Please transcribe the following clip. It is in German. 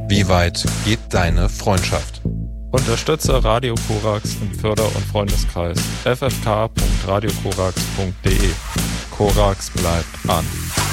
Wie weit geht deine Freundschaft? Unterstütze Radio Korax im Förder- und Freundeskreis. ffk.radiokorax.de. Korax bleibt an.